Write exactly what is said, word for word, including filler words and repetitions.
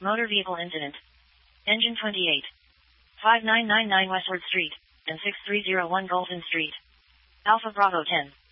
Motor vehicle incident. Engine twenty-eight. five nine nine nine Westward Street, and six three zero one Golden Street. Alpha Bravo ten.